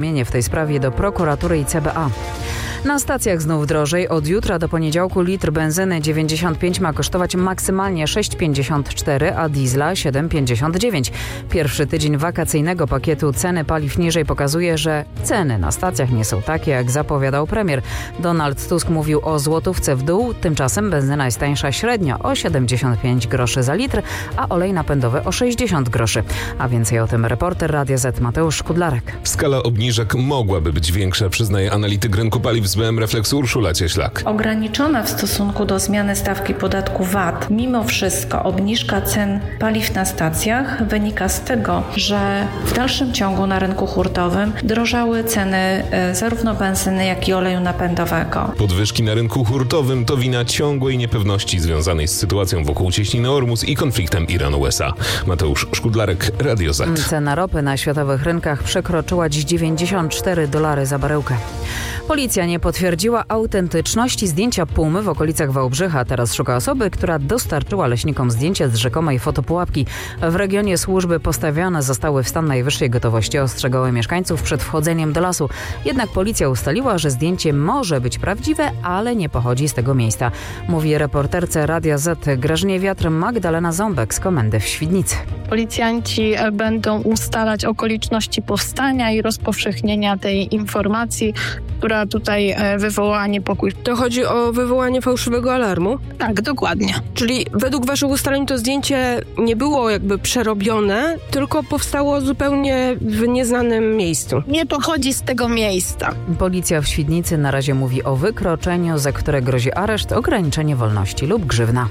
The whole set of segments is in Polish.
zawiadomienie w tej sprawie do prokuratury i CBA. Na stacjach znów drożej. Od jutra do poniedziałku litr benzyny 95 ma kosztować maksymalnie 6,54, a diesla 7,59. Pierwszy tydzień wakacyjnego pakietu ceny paliw niżej pokazuje, że ceny na stacjach nie są takie, jak zapowiadał premier. Donald Tusk mówił o złotówce w dół, tymczasem benzyna jest tańsza średnio o 75 groszy za litr, a olej napędowy o 60 groszy. A więcej o tym reporter Radia Z Mateusz Szkudlarek. Skala obniżek mogłaby być większa, przyznaje analityk rynku paliw z BM Refleksu Urszula Cieślak. Ograniczona w stosunku do zmiany stawki podatku VAT, mimo wszystko obniżka cen paliw na stacjach wynika z tego, że w dalszym ciągu na rynku hurtowym drożały ceny zarówno benzyny, jak i oleju napędowego. Podwyżki na rynku hurtowym to wina ciągłej niepewności związanej z sytuacją wokół cieśniny Ormus i konfliktem Iran-USA. Mateusz Szkudlarek, Radio Z. Cena ropy na światowych rynkach przekroczyła dziś $94 za baryłkę. Policja nie potwierdziła autentyczności zdjęcia pumy w okolicach Wałbrzycha. Teraz szuka osoby, która dostarczyła leśnikom zdjęcie z rzekomej fotopułapki. W regionie służby postawione zostały w stan najwyższej gotowości. Ostrzegały mieszkańców przed wchodzeniem do lasu. Jednak policja ustaliła, że zdjęcie może być prawdziwe, ale nie pochodzi z tego miejsca. Mówi reporterce Radia Z Grażynie Wiatr Magdalena Ząbek z komendy w Świdnicy. Policjanci będą ustalać okoliczności powstania i rozpowszechnienia tej informacji, która tutaj wywołała niepokój. To chodzi o wywołanie fałszywego alarmu? Tak, dokładnie. Czyli według waszych ustaleń to zdjęcie nie było jakby przerobione, tylko powstało zupełnie w nieznanym miejscu. Nie pochodzi z tego miejsca. Policja w Świdnicy na razie mówi o wykroczeniu, za które grozi areszt, ograniczenie wolności lub grzywna.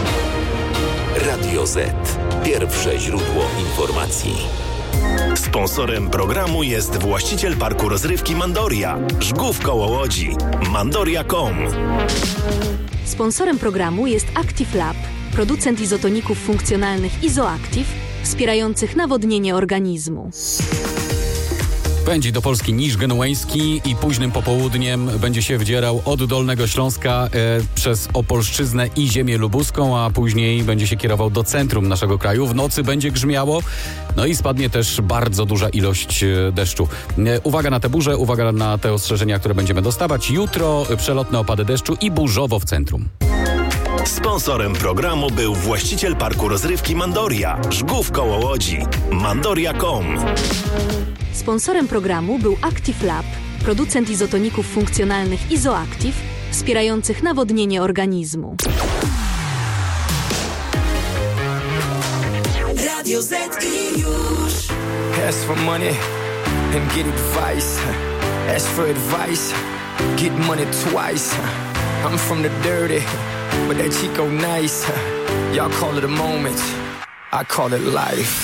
Radio Z. Pierwsze źródło informacji. Sponsorem programu jest właściciel parku rozrywki Mandoria, Żgów koło Łodzi. Mandoria.com. Sponsorem programu jest Active Lab, producent izotoników funkcjonalnych Izoactive, wspierających nawodnienie organizmu. Pędzi do Polski niż genueński i późnym popołudniem będzie się wdzierał od Dolnego Śląska przez Opolszczyznę i ziemię lubuską, a później będzie się kierował do centrum naszego kraju. W nocy będzie grzmiało, no i spadnie też bardzo duża ilość deszczu. Uwaga na te burze, uwaga na te ostrzeżenia, które będziemy dostawać. Jutro przelotne opady deszczu i burzowo w centrum. Sponsorem programu był właściciel parku rozrywki Mandoria, Żgów koło Łodzi. Mandoria.com. Sponsorem programu był Active Lab, producent izotoników funkcjonalnych Izoactive, wspierających nawodnienie organizmu. Radio Z i już. Ask for money and get advice. Ask for advice, get money twice. I'm from the dirty, but that Chico nice. Y'all call it a moment, I call it life.